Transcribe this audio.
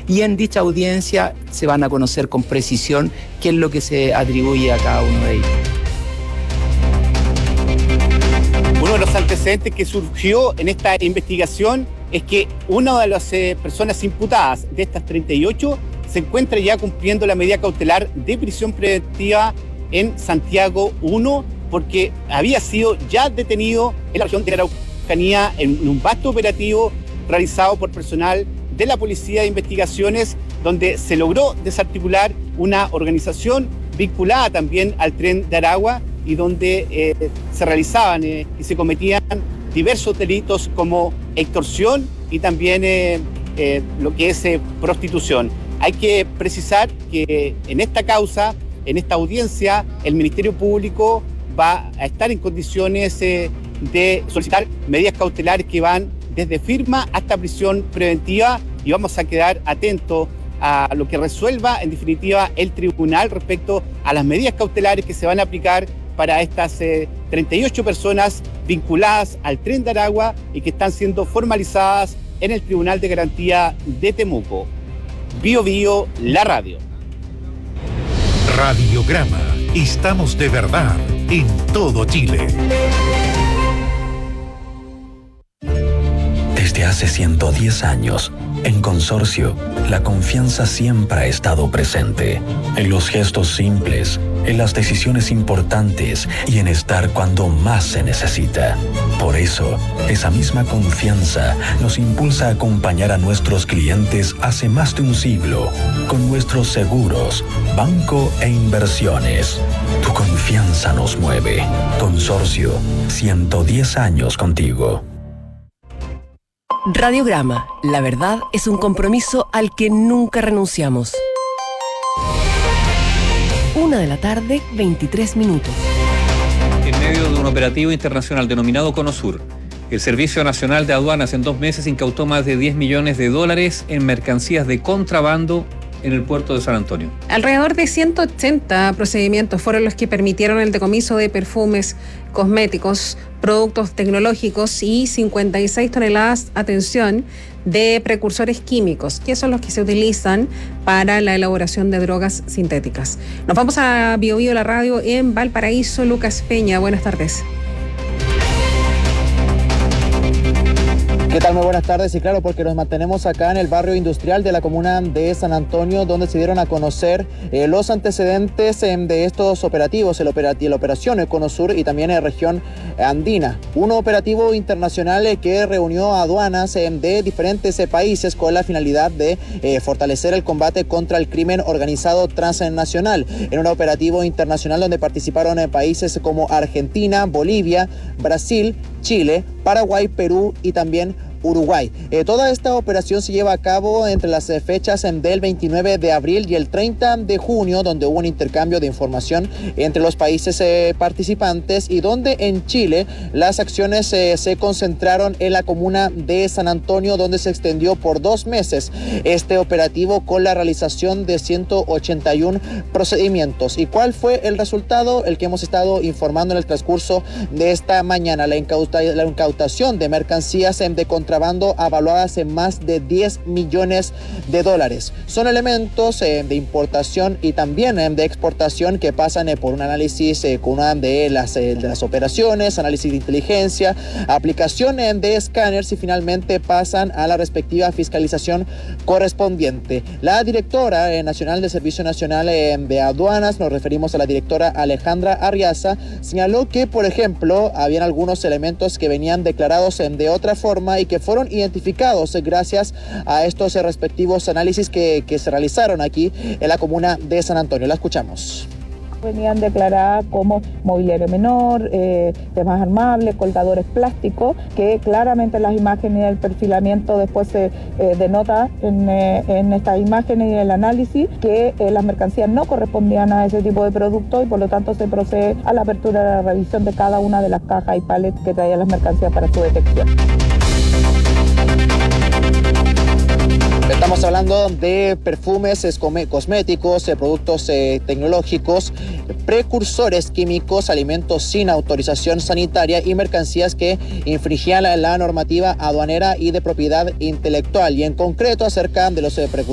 y en dicha audiencia se van a conocer con precisión qué es lo que se atribuye a cada uno de ellos. Uno de los antecedentes que surgió en esta investigación es que una de las personas imputadas de estas 38 se encuentra ya cumpliendo la medida cautelar de prisión preventiva en Santiago 1, porque había sido ya detenido en la región de la Araucanía en un vasto operativo realizado por personal de la Policía de Investigaciones, donde se logró desarticular una organización vinculada también al Tren de Aragua y donde se realizaban y se cometían diversos delitos como extorsión y también lo que es prostitución. Hay que precisar que en esta causa, en esta audiencia, el Ministerio Público va a estar en condiciones de solicitar medidas cautelares que van desde firma hasta prisión preventiva, y vamos a quedar atentos a lo que resuelva en definitiva el tribunal respecto a las medidas cautelares que se van a aplicar para estas 38 personas vinculadas al Tren de Aragua y que están siendo formalizadas en el Tribunal de Garantía de Temuco. Bio Bio, la radio. Radiograma. Estamos de verdad en todo Chile. Desde hace 110 años, en Consorcio, la confianza siempre ha estado presente. En los gestos simples, en las decisiones importantes y en estar cuando más se necesita. Por eso, esa misma confianza nos impulsa a acompañar a nuestros clientes hace más de un siglo con nuestros seguros, banco e inversiones. Tu confianza nos mueve. Consorcio, 110 años contigo. Radiograma. La verdad es un compromiso al que nunca renunciamos. 1:00 p.m, 23 minutos. En medio de un operativo internacional denominado Cono Sur, el Servicio Nacional de Aduanas en 2 meses incautó más de $10 millones en mercancías de contrabando en el puerto de San Antonio. Alrededor de 180 procedimientos fueron los que permitieron el decomiso de perfumes, cosméticos, productos tecnológicos y 56 toneladas, atención, de precursores químicos, que son los que se utilizan para la elaboración de drogas sintéticas. Nos vamos a Bio Bio, la radio en Valparaíso. Lucas Peña, buenas tardes. ¿Qué tal? Muy buenas tardes. Y claro, porque nos mantenemos acá en el barrio industrial de la comuna de San Antonio, donde se dieron a conocer los antecedentes de estos operativos, la operación Cono Sur y también en región andina. Un operativo internacional que reunió a aduanas de diferentes países con la finalidad de fortalecer el combate contra el crimen organizado transnacional. En un operativo internacional donde participaron países como Argentina, Bolivia, Brasil, Chile, Paraguay, Perú y también Uruguay. Toda esta operación se lleva a cabo entre las fechas del 29 de abril y el 30 de junio, donde hubo un intercambio de información entre los países participantes, y donde en Chile las acciones se concentraron en la comuna de San Antonio, donde se extendió por 2 meses este operativo con la realización de 181 procedimientos. ¿Y cuál fue el resultado? El que hemos estado informando en el transcurso de esta mañana: la incautación de mercancías de contrabando avaluadas en más de $10 millones. Son elementos de importación y también de exportación que pasan por un análisis con una de las operaciones, análisis de inteligencia, aplicación de escáneres y finalmente pasan a la respectiva fiscalización correspondiente. La directora nacional del Servicio Nacional de Aduanas, nos referimos a la directora Alejandra Arriaza, señaló que, por ejemplo, habían algunos elementos que venían declarados de otra forma y que fueron identificados gracias a estos respectivos análisis que se realizaron aquí en la comuna de San Antonio. La escuchamos. Venían declaradas como mobiliario menor, temas armables, colgadores plásticos, que claramente las imágenes y el perfilamiento después se denota en estas imágenes y el análisis que las mercancías no correspondían a ese tipo de productos, y por lo tanto se procede a la apertura de la revisión de cada una de las cajas y palets que traían las mercancías para su detección. Estamos hablando de perfumes, cosméticos, productos tecnológicos, precursores químicos, alimentos sin autorización sanitaria y mercancías que infringían la normativa aduanera y de propiedad intelectual. Y en concreto, acerca de los precursores